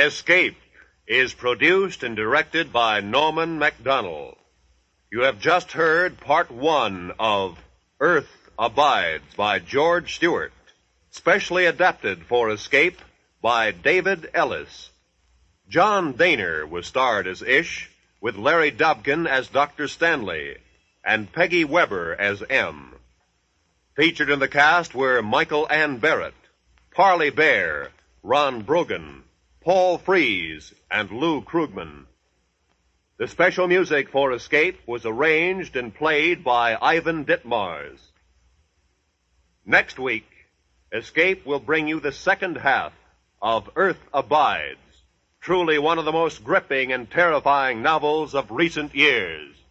Escape is produced and directed by Norman Macdonnell. You have just heard part one of Earth Abides by George Stewart, specially adapted for Escape by David Ellis. John Daner was starred as Ish, with Larry Dobkin as Dr. Stanley, and Peggy Weber as M. Featured in the cast were Michael Ann Barrett, Parley Bear, Ron Brogan, Paul Frees, and Lou Krugman. The special music for Escape was arranged and played by Ivan Ditmars. Next week, Escape will bring you the second half of Earth Abides, truly one of the most gripping and terrifying novels of recent years.